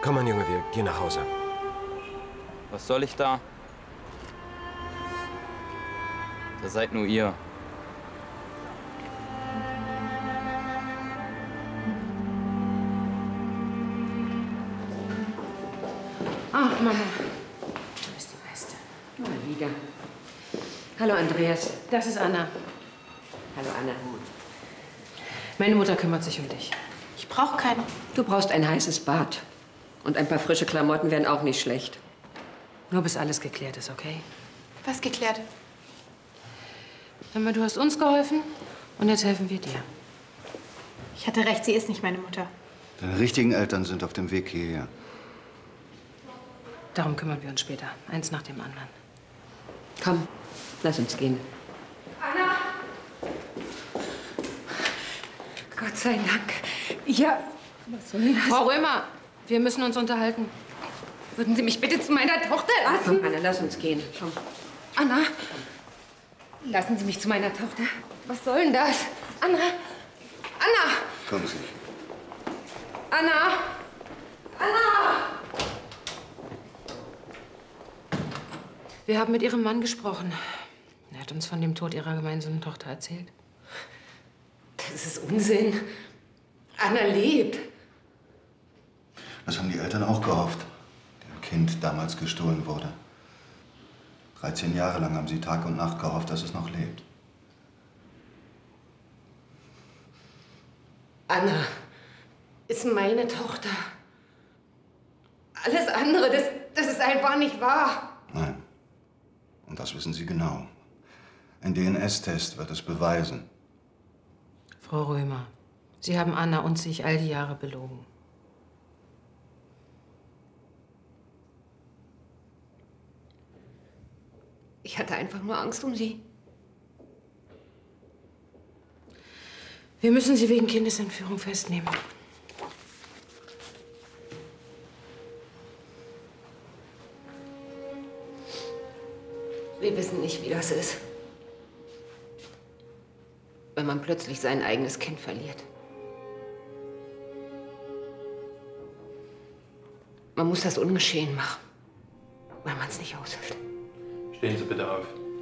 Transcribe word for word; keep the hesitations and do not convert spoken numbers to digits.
Komm, mein Junge, wir gehen nach Hause. Was soll ich da? Da seid nur ihr. Ach, Mama. Du bist die Beste. Mal wieder. Hallo, Andreas. Das ist Anna. Hallo, Anna. Meine Mutter kümmert sich um dich. Ich brauche keine. Du brauchst ein heißes Bad. Und ein paar frische Klamotten wären auch nicht schlecht. Nur bis alles geklärt ist, okay? Was geklärt? Hör mal, du hast uns geholfen und jetzt helfen wir dir. Ich hatte recht, sie ist nicht meine Mutter. Deine richtigen Eltern sind auf dem Weg hierher. Darum kümmern wir uns später. Eins nach dem anderen. Komm, lass uns gehen. Anna! Gott sei Dank. Ja, was soll denn das? Frau Römer, wir müssen uns unterhalten. Würden Sie mich bitte zu meiner Tochter lassen? Komm, Anna, lass uns gehen. Komm. Anna, lassen Sie mich zu meiner Tochter. Was soll denn das? Anna! Anna! Kommen Sie. Anna! Anna! Wir haben mit Ihrem Mann gesprochen. Er hat uns von dem Tod Ihrer gemeinsamen Tochter erzählt. Das ist Unsinn. Anna lebt. Das haben die Eltern auch gehofft, deren Kind damals gestohlen wurde. dreizehn Jahre lang haben sie Tag und Nacht gehofft, dass es noch lebt. Anna ist meine Tochter. Alles andere, das, das ist einfach nicht wahr. Nein. Und das wissen Sie genau. Ein D N S-Test wird es beweisen. Frau Römer, Sie haben Anna und sich all die Jahre belogen. Ich hatte einfach nur Angst um sie. Wir müssen Sie wegen Kindesentführung festnehmen. Wir wissen nicht, wie das ist, wenn man plötzlich sein eigenes Kind verliert. Man muss das ungeschehen machen, weil man es nicht aushält. Stehen Sie bitte auf.